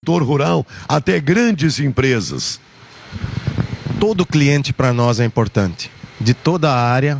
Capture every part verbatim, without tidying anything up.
setor rural até grandes empresas? Todo cliente para nós é importante, de toda a área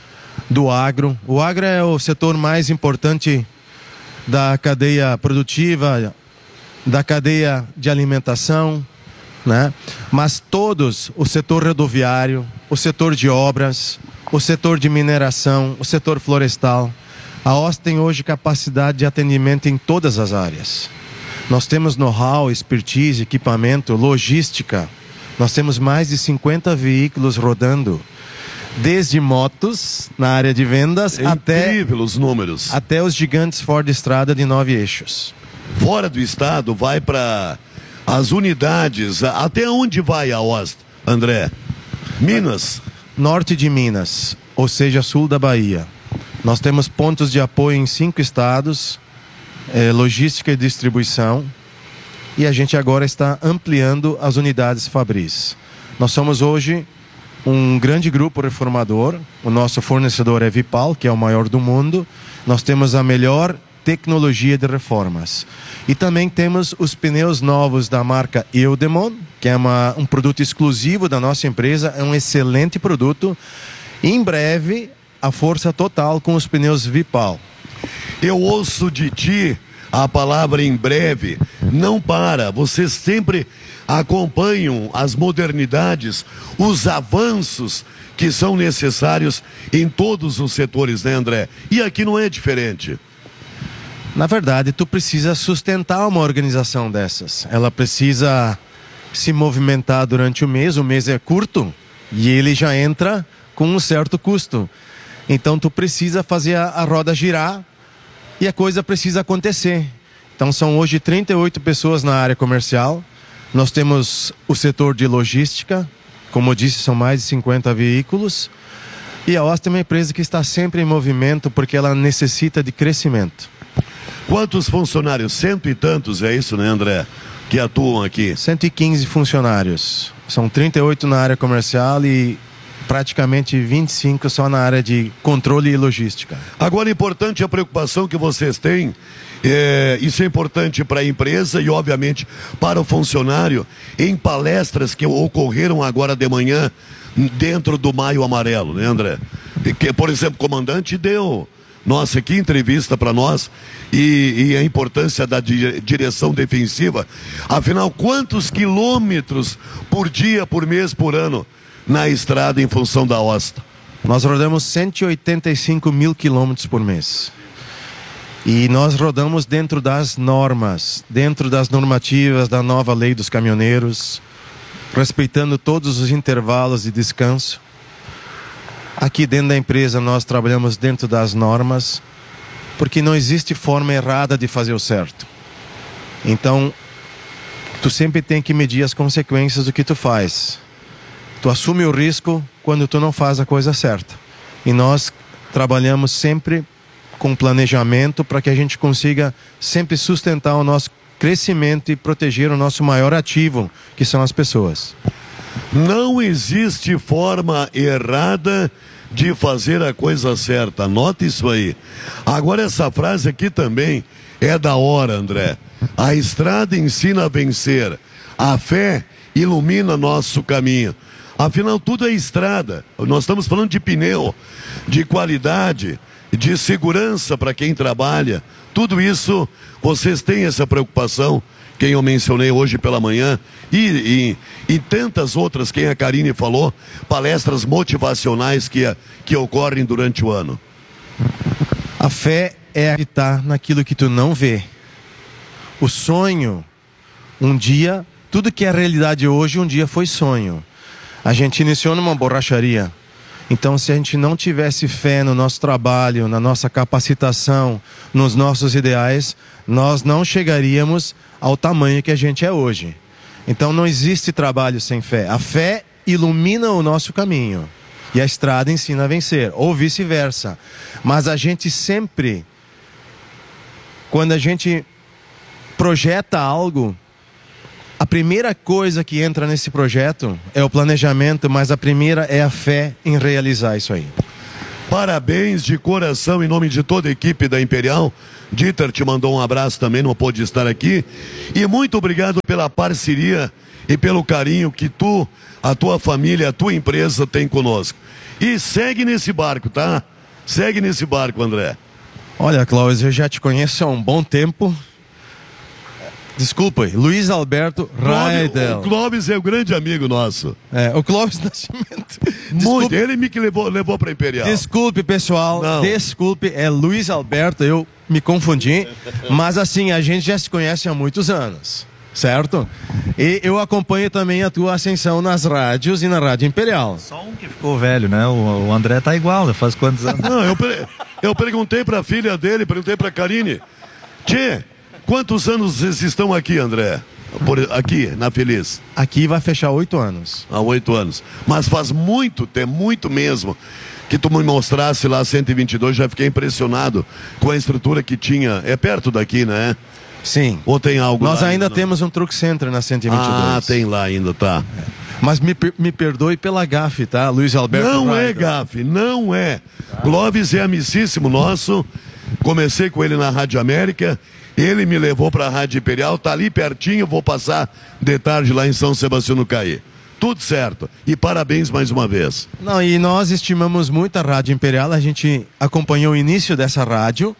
do agro. O agro é o setor mais importante da cadeia produtiva, da cadeia de alimentação, né? Mas todos, o setor rodoviário, o setor de obras, o setor de mineração, o setor florestal, a O S tem hoje capacidade de atendimento em todas as áreas. Nós temos know-how, expertise, equipamento, logística. Nós temos mais de cinquenta veículos rodando, desde motos na área de vendas é até, incrível os números. até os gigantes Ford Estrada de nove eixos. Fora do estado, vai para as unidades. Até onde vai a O S T, André? Minas? Norte de Minas, ou seja, sul da Bahia. Nós temos pontos de apoio em cinco estados, eh, logística e distribuição, e a gente agora está ampliando as unidades Fabris. Nós somos hoje um grande grupo reformador, o nosso fornecedor é Vipal, que é o maior do mundo. Nós temos a melhor tecnologia de reformas. E também temos os pneus novos da marca Eudemon, que é uma, um produto exclusivo da nossa empresa, é um excelente produto. E em breve, a força total com os pneus Vipal. Eu ouço de ti a palavra em breve. Não para, vocês sempre acompanham as modernidades, os avanços que são necessários em todos os setores, né, André? E aqui não é diferente. Na verdade, tu precisa sustentar uma organização dessas. Ela precisa se movimentar durante o mês, o mês é curto e ele já entra com um certo custo. Então tu precisa fazer a, a roda girar e a coisa precisa acontecer. Então são hoje trinta e oito pessoas na área comercial. Nós temos o setor de logística, como eu disse, são mais de cinquenta veículos. E a O S T é uma empresa que está sempre em movimento porque ela necessita de crescimento. Quantos funcionários? Cento e tantos, é isso, né, André? Que atuam aqui? cento e quinze funcionários. São trinta e oito na área comercial e praticamente vinte e cinco só na área de controle e logística. Agora, importante a preocupação que vocês têm, é, isso é importante para a empresa e, obviamente, para o funcionário, em palestras que ocorreram agora de manhã dentro do Maio Amarelo, né, André? Que, por exemplo, o comandante deu... Nossa, que entrevista para nós e, e a importância da di direção defensiva. Afinal, quantos quilômetros por dia, por mês, por ano na estrada em função da O S T? Nós rodamos cento e oitenta e cinco mil quilômetros por mês. E nós rodamos dentro das normas, dentro das normativas da nova lei dos caminhoneiros, respeitando todos os intervalos de descanso. Aqui dentro da empresa nós trabalhamos dentro das normas, porque não existe forma errada de fazer o certo. Então, tu sempre tem que medir as consequências do que tu faz. Tu assume o risco quando tu não faz a coisa certa. E nós trabalhamos sempre com planejamento para que a gente consiga sempre sustentar o nosso crescimento e proteger o nosso maior ativo, que são as pessoas. Não existe forma errada de fazer a coisa certa. Anota isso aí. Agora, essa frase aqui também é da hora, André. A estrada ensina a vencer. A fé ilumina nosso caminho. Afinal, tudo é estrada. Nós estamos falando de pneu, de qualidade, de segurança para quem trabalha. Tudo isso, vocês têm essa preocupação, quem eu mencionei hoje pela manhã, e, e, e tantas outras, quem a Karine falou, palestras motivacionais que, que ocorrem durante o ano. A fé é acreditar naquilo que tu não vê. O sonho, um dia, tudo que é realidade hoje, um dia foi sonho. A gente iniciou numa borracharia. Então, se a gente não tivesse fé no nosso trabalho, na nossa capacitação, nos nossos ideais, nós não chegaríamos ao tamanho que a gente é hoje. Então, não existe trabalho sem fé. A fé ilumina o nosso caminho e a estrada ensina a vencer, ou vice-versa. Mas a gente sempre, quando a gente projeta algo, a primeira coisa que entra nesse projeto é o planejamento, mas a primeira é a fé em realizar isso aí. Parabéns de coração em nome de toda a equipe da Imperial. Dieter te mandou um abraço também, não pôde estar aqui. E muito obrigado pela parceria e pelo carinho que tu, a tua família, a tua empresa tem conosco. E segue nesse barco, tá? Segue nesse barco, André. Olha, Clóvis, eu já te conheço há um bom tempo. Desculpa, Luiz Alberto Raidel. O Clóvis é o grande amigo nosso. É, o Clóvis Nascimento. Muito, ele me que levou, levou para Imperial. Desculpe, pessoal. Não. Desculpe, é Luiz Alberto, eu me confundi. Mas assim, a gente já se conhece há muitos anos, certo? E eu acompanho também a tua ascensão nas rádios e na Rádio Imperial. Só um que ficou velho, né? O, o André tá igual, faz quantos anos? Não, eu, eu perguntei para a filha dele, perguntei para a Karine. Tchê, quantos anos vocês estão aqui, André? Por, aqui, na Feliz? Aqui vai fechar oito anos. Há oito anos. Mas faz muito tempo, muito mesmo, que tu me mostrasse lá cento e vinte e dois, já fiquei impressionado com a estrutura que tinha. É perto daqui, né? Sim. Ou tem algo Nós lá ainda, ainda temos um truck center na cento e vinte e dois. Ah, tem lá ainda, tá. É. Mas me, me perdoe pela gafe, tá, Luiz Alberto? Não Raidel. é gafe, não é. Ah. Clóvis é amicíssimo nosso. Comecei com ele na Rádio América. Ele me levou para a Rádio Imperial, tá ali pertinho, vou passar de tarde lá em São Sebastião do Caí. Tudo certo. E parabéns mais uma vez. Não, e nós estimamos muito a Rádio Imperial, a gente acompanhou o início dessa rádio.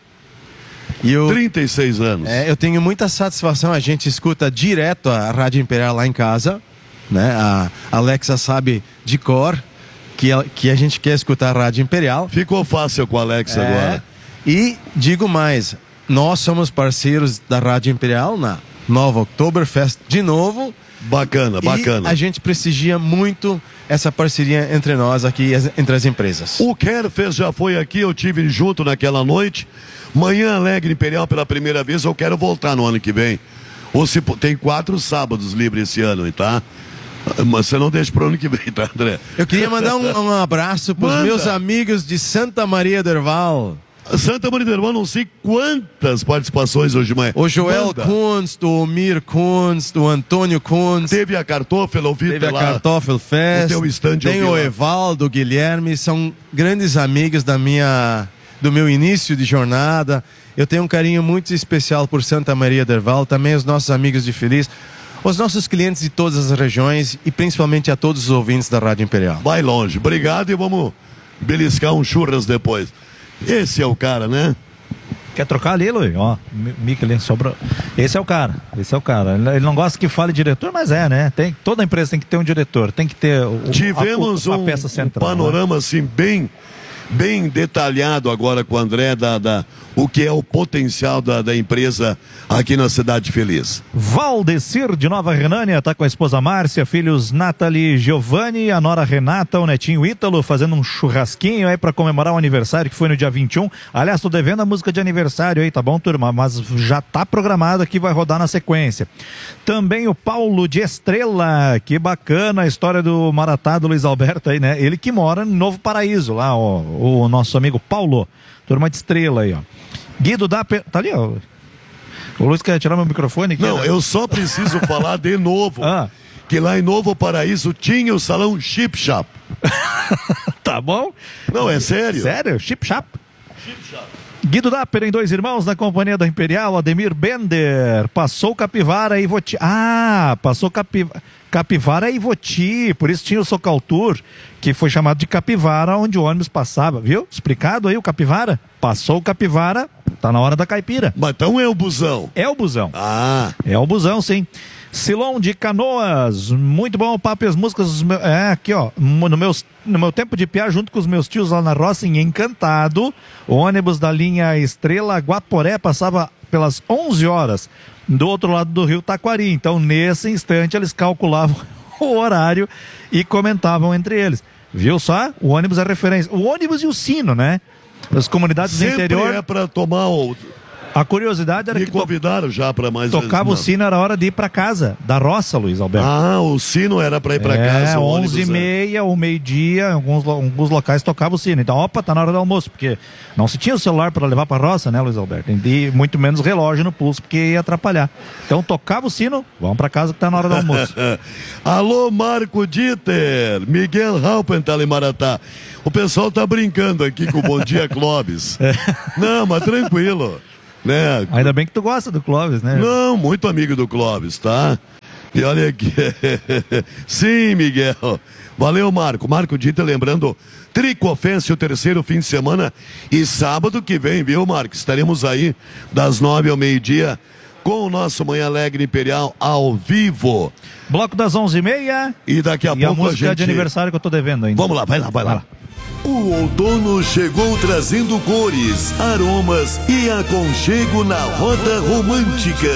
E eu, trinta e seis anos. É, eu tenho muita satisfação, a gente escuta direto a Rádio Imperial lá em casa, né? A Alexa sabe de cor que a, que a gente quer escutar a Rádio Imperial. Ficou fácil com a Alexa é, agora. E digo mais, nós somos parceiros da Rádio Imperial na Nova Oktoberfest de novo. Bacana, bacana. E a gente prestigia muito essa parceria entre nós aqui, entre as empresas. O Kerfest já foi aqui, eu tive junto naquela noite. Manhã Alegre Imperial pela primeira vez, eu quero voltar no ano que vem. Ou se tem quatro sábados livres esse ano, tá? Mas você não deixa para o ano que vem, tá, André? Eu queria mandar um, um abraço para os meus amigos de Santa Maria do Herval. Santa Maria do Herval, não sei quantas participações hoje, mas... O Joel Manda. Kunst, o Mir Kunst, o Antônio Kunst. Teve a Kartoffel, eu vi Teve a lá. Kartoffel Fest. O teu stand, tem o Evaldo, o Guilherme, são grandes amigos da minha, do meu início de jornada. Eu tenho um carinho muito especial por Santa Maria do Herval, também os nossos amigos de Feliz, os nossos clientes de todas as regiões e principalmente a todos os ouvintes da Rádio Imperial. Vai longe. Obrigado e vamos beliscar um churras depois. Esse é o cara, né? Quer trocar ali, Luiz? Ó, Miquelin sobrou. Esse é o cara, esse é o cara. Ele não gosta que fale diretor, mas é, né? Tem, toda empresa tem que ter um diretor, tem que ter o, Tivemos a, a, a um, peça central. um panorama, né? Assim, bem, bem detalhado agora com o André, da, da, o que é o potencial da, da empresa aqui na Cidade Feliz. Valdecir de Nova Renânia tá com a esposa Márcia, filhos Nathalie e Giovanni, a nora Renata, o netinho Ítalo, fazendo um churrasquinho aí para comemorar o aniversário que foi no dia vinte e um. Aliás, tô devendo a música de aniversário aí, tá bom, turma? Mas já tá programado aqui, vai rodar na sequência. Também o Paulo de Estrela, que bacana a história do Maratá do Luiz Alberto aí, né? Ele que mora no Novo Paraíso, lá, ó, o nosso amigo Paulo, turma de Estrela aí, ó. Guido da... Tá ali, ó. O Luiz quer tirar meu microfone? Aqui, Não, né? eu só preciso falar de novo ah. que lá em Novo Paraíso tinha o salão Chip Shop. Tá bom? Não, é sério? Sério? Chip Shop? Chip Shop. Guido Dapper em Dois Irmãos, na companhia da Imperial, Ademir Bender, passou Capivara e Ivoti. Ah, passou Capi... Capivara e Ivoti, por isso tinha o Socaltur, que foi chamado de Capivara, onde o ônibus passava, viu? Explicado aí o Capivara? Passou o Capivara, tá na hora da caipira. Mas então é o busão. É o busão. Ah. É o busão, sim. Silon de Canoas, muito bom o papo e as músicas. É, aqui ó, no, meus, no meu tempo de piar, junto com os meus tios lá na roça, em Encantado, o ônibus da linha Estrela Guaporé passava pelas onze horas do outro lado do rio Taquari. Então, nesse instante, eles calculavam o horário e comentavam entre eles. Viu só? O ônibus é referência. O ônibus e o sino, né? As comunidades Sempre do interior. É para tomar o. A curiosidade era Me que convidaram já para mais tocava vezes, o sino, era hora de ir para casa, da roça, Luiz Alberto. Ah, o sino era para ir para é, casa. onze e meia ou meio-dia, alguns, alguns locais tocava o sino. Então, opa, tá na hora do almoço, porque não se tinha o celular para levar para roça, né, Luiz Alberto? E muito menos relógio no pulso, porque ia atrapalhar. Então, tocava o sino, vamos para casa que tá na hora do almoço. Alô, Marco Dieter, Miguel Halpenthal em Maratá. O pessoal tá brincando aqui com o Bom Dia Clóvis. É. Não, mas tranquilo. Né? Ainda bem que tu gosta do Clóvis, né? Não, muito amigo do Clóvis, tá? E olha aqui. Sim, Miguel. Valeu, Marco. Marco Dieter, lembrando, Tricofense, o terceiro fim de semana. E sábado que vem, viu, Marco? Estaremos aí das nove ao meio-dia com o nosso Manhã Alegre Imperial ao vivo. Bloco das onze e meia. E daqui a e pouco a música a gente... de aniversário que eu tô devendo ainda. Vamos lá, vai lá, vai lá. Vai lá. O outono chegou trazendo cores, aromas e aconchego na Rota Romântica.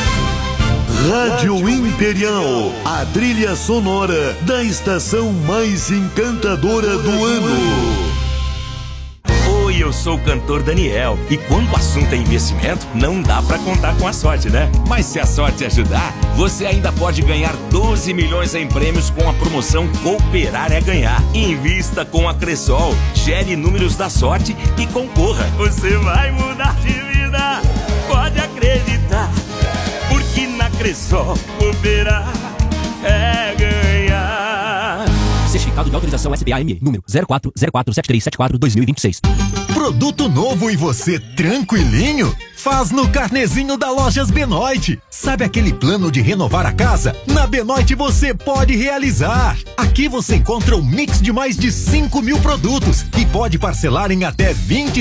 Rádio Imperial, a trilha sonora da estação mais encantadora do ano. Oi, eu sou o cantor Daniel. E quando o assunto é investimento, não dá pra contar com a sorte, né? Mas se a sorte ajudar, você ainda pode ganhar doze milhões em prêmios com a promoção Cooperar é Ganhar. Invista com a Cressol, gere números da sorte e concorra. Você vai mudar de vida, pode acreditar. Porque na Cressol, cooperar é ganhar. Certificado de autorização S B A M E, número zero quatro zero quatro sete três sete quatro dois mil e vinte e seis. Produto novo e você tranquilinho? Faz no carnezinho da Lojas Benoit. Sabe aquele plano de renovar a casa? Na Benoit você pode realizar. Aqui você encontra um mix de mais de cinco mil produtos e pode parcelar em até vinte